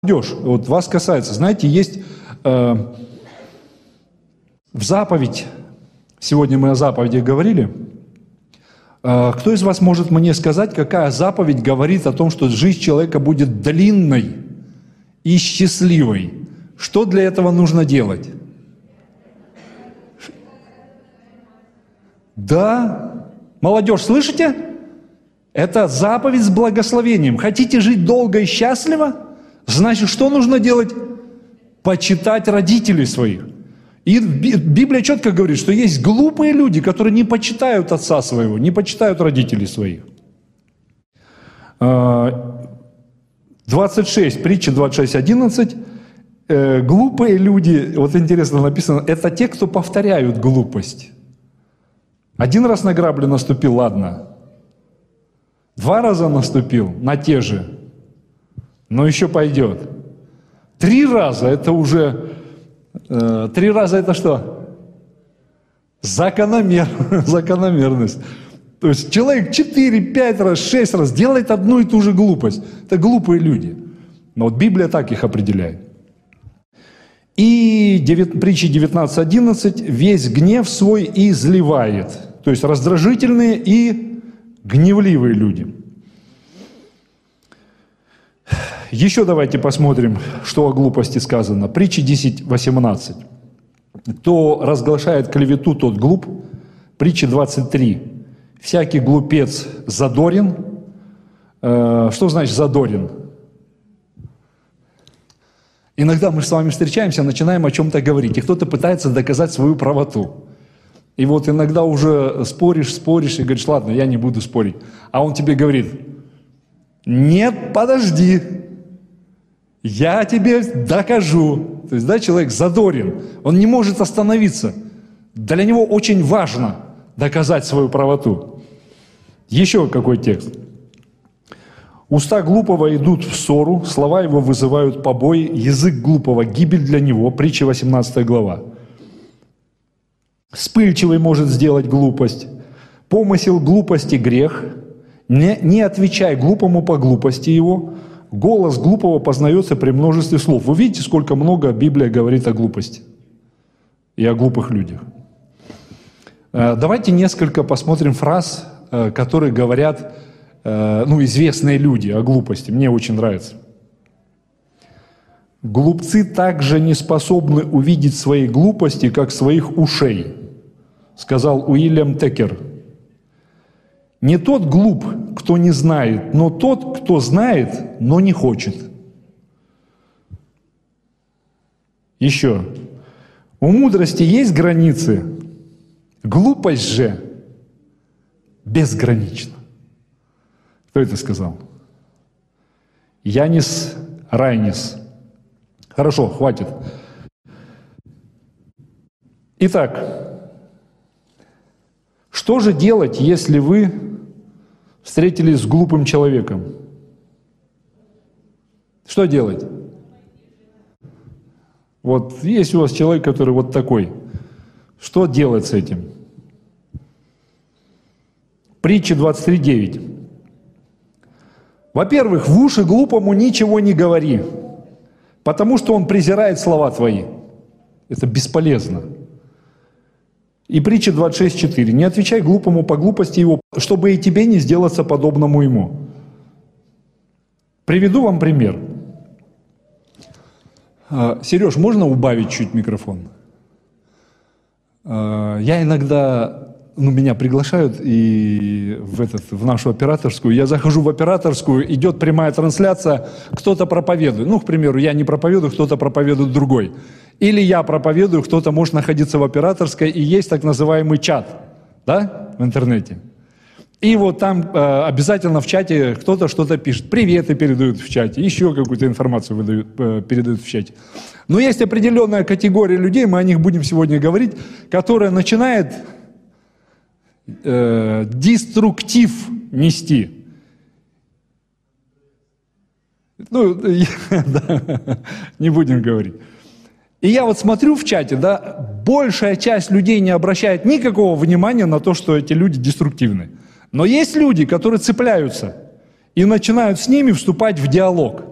молодежь, вот вас касается, знаете, есть в заповедь, сегодня мы о заповедях говорили, кто из вас может мне сказать, какая заповедь говорит о том, что жизнь человека будет длинной и счастливой? Что для этого нужно делать? Да, молодежь, слышите? Это заповедь с благословением. Хотите жить долго и счастливо? Значит, что нужно делать? Почитать родителей своих. И Библия четко говорит, что есть глупые люди, которые не почитают отца своего, не почитают родителей своих. 26, притча 26:11. Глупые люди, вот интересно написано, это те, кто повторяют глупость. Один раз на грабли наступил, ладно. 2 раза наступил на те же, но еще пойдет. 3 раза это уже... 3 раза это что? Закономерность. То есть человек 4, 5 раз, 6 раз делает одну и ту же глупость. Это глупые люди. Но вот Библия так их определяет. И притча 19:11. «Весь гнев свой изливает». То есть раздражительные и гневливые люди. Еще давайте посмотрим, что о глупости сказано. Притча 10:18. «Кто разглашает клевету, тот глуп». Притча 23. «Всякий глупец задорен». Что значит задорен? Иногда мы с вами встречаемся, начинаем о чем-то говорить, и кто-то пытается доказать свою правоту. И вот иногда уже споришь и говоришь, ладно, я не буду спорить. А он тебе говорит, нет, подожди, я тебе докажу. То есть, да, человек задорен, он не может остановиться. Для него очень важно доказать свою правоту. Еще какой текст? «Уста глупого идут в ссору, слова его вызывают побои, язык глупого – гибель для него». Притча 18 глава. «Вспыльчивый может сделать глупость, помысел глупости – грех, не отвечай глупому по глупости его, голос глупого познается при множестве слов». Вы видите, сколько много Библия говорит о глупости и о глупых людях. Давайте несколько посмотрим фраз, которые говорят известные люди о глупости. Мне очень нравится. «Глупцы также не способны увидеть свои глупости, как своих ушей», сказал Уильям Текер. «Не тот глуп, кто не знает, но тот, кто знает, но не хочет». Еще. «У мудрости есть границы, глупость же безгранична». Кто это сказал? Янис Райнис. Хорошо, хватит. Итак, что же делать, если вы встретились с глупым человеком? Что делать? Вот есть у вас человек, который вот такой. Что делать с этим? Притча 23:9. «Во-первых, в уши глупому ничего не говори, потому что он презирает слова твои». Это бесполезно. И притча 26:4. «Не отвечай глупому по глупости его, чтобы и тебе не сделаться подобному ему». Приведу вам пример. Сереж, можно убавить чуть микрофон? Я иногда... меня приглашают в нашу операторскую. Я захожу в операторскую, идет прямая трансляция, кто-то проповедует. К примеру, я не проповедую, кто-то проповедует другой. Или я проповедую, кто-то может находиться в операторской, и есть так называемый чат, да, в интернете. И вот там обязательно в чате кто-то что-то пишет. Приветы передают в чате, еще какую-то информацию передают в чате. Но есть определенная категория людей, мы о них будем сегодня говорить, которая начинает... деструктив нести. Не будем говорить. И я вот смотрю в чате, да, большая часть людей не обращает никакого внимания на то, что эти люди деструктивны. Но есть люди, которые цепляются и начинают с ними вступать в диалог.